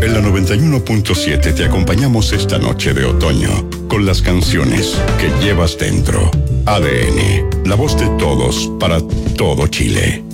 En la 91.7 te acompañamos esta noche de otoño con las canciones que llevas dentro. ADN, la voz de todos para todo Chile.